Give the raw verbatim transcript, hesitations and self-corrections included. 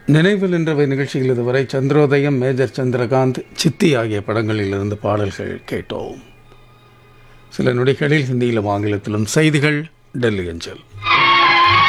நினைவில் நின்றவை நிகழ்ச்சியில் இதுவரை சந்திரோதயம், மேஜர் சந்திரகாந்த், சித்தி ஆகிய படங்களிலிருந்து பாடல்கள் கேட்டோம். சில நொடிகளில் ஹிந்தியிலும் ஆங்கிலத்திலும் செய்திகள் டெல்லி அஞ்சல்.